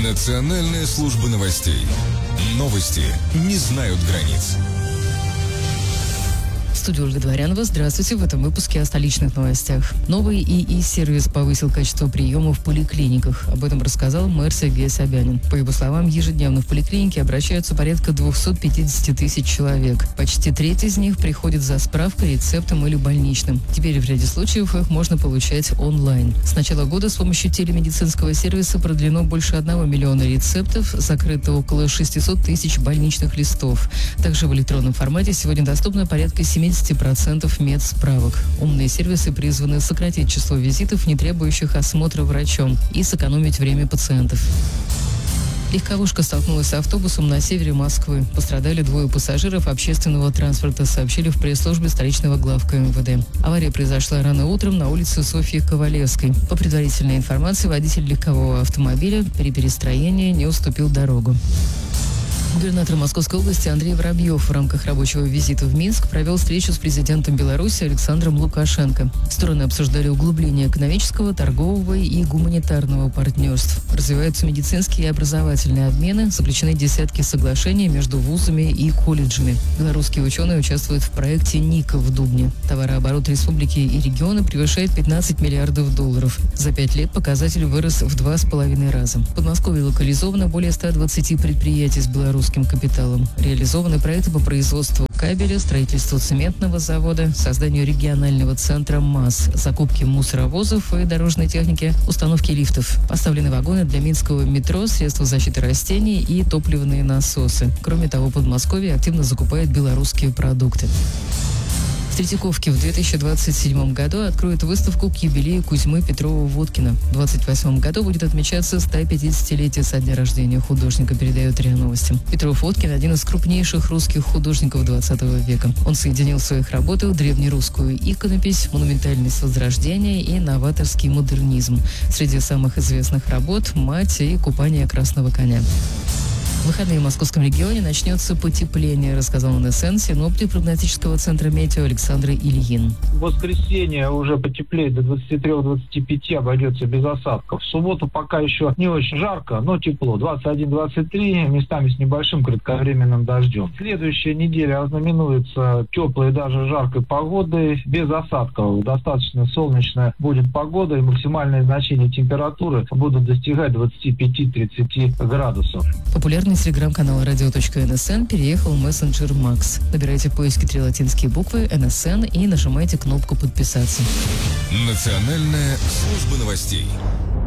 Национальная служба новостей. Новости не знают границ. В студии Ольга Дворянова. Здравствуйте. В этом выпуске о столичных новостях. Новый ИИ-сервис повысил качество приема в поликлиниках. Об этом рассказал мэр Сергей Собянин. По его словам, ежедневно в поликлинике обращаются порядка 250 тысяч человек. Почти треть из них приходит за справкой, рецептом или больничным. Теперь в ряде случаев их можно получать онлайн. С начала года с помощью телемедицинского сервиса продлено больше 1 миллиона рецептов, закрыто около 600 тысяч больничных листов. Также в электронном формате сегодня доступно порядка 70% медсправок. Умные сервисы призваны сократить число визитов, не требующих осмотра врачом, и сэкономить время пациентов. Легковушка столкнулась с автобусом на севере Москвы. Пострадали 2 пассажиров общественного транспорта, сообщили в пресс-службе столичного главка МВД. Авария произошла рано утром на улице Софьи Ковалевской. По предварительной информации, водитель легкового автомобиля при перестроении не уступил дорогу. Губернатор Московской области Андрей Воробьев в рамках рабочего визита в Минск провел встречу с президентом Беларуси Александром Лукашенко. Стороны обсуждали углубление экономического, торгового и гуманитарного партнерств. Развиваются медицинские и образовательные обмены, заключены десятки соглашений между вузами и колледжами. Белорусские ученые участвуют в проекте НИКа в Дубне. Товарооборот республики и региона превышает 15 миллиардов долларов. За 5 лет показатель вырос в 2,5 раза. В Подмосковье локализовано более 120 предприятий с белорусским капиталом. Реализованы проекты по производству кабеля, строительству цементного завода, созданию регионального центра МАЗ, закупке мусоровозов и дорожной техники, установке лифтов. Поставлены вагоны для минского метро, средства защиты растений и топливные насосы. Кроме того, Подмосковье активно закупает белорусские продукты. В Третьяковке в 2027 году откроют выставку к юбилею Кузьмы Петрова-Водкина. В 2028 году будет отмечаться 150-летие со дня рождения художника, передает РИА Новости. Петров-Водкин – один из крупнейших русских художников 20 века. Он соединил в своих работах древнерусскую иконопись, монументальность Возрождения и новаторский модернизм. Среди самых известных работ «Мать» и «Купание красного коня». В выходные в московском регионе начнется потепление, рассказал НСН синоптик прогнозического центра метео Александр Ильин. В воскресенье уже потеплеет до 23-25, обойдется без осадков. В субботу пока еще не очень жарко, но тепло. 21-23, местами с небольшим кратковременным дождем. Следующая неделя ознаменуется теплой и даже жаркой погодой, без осадков. Достаточно солнечная будет погода, и максимальные значения температуры будут достигать 25-30 градусов. Популярный телеграм-канал radio.nsn переехал в мессенджер Макс. Набирайте в поиске 3 латинские буквы НСН и нажимайте кнопку «Подписаться». Национальная служба новостей.